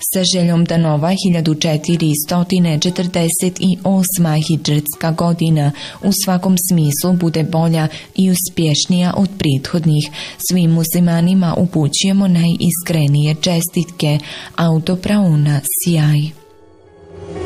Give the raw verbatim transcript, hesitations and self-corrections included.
sa željom da nova hiljadu četiristo četrdeset osma hidžretska godina u svakom smislu bude bolja i uspješnija od prethodnih. Svim muslimanima upućujemo najiskrenije čestitke. Autopraona Sjaj.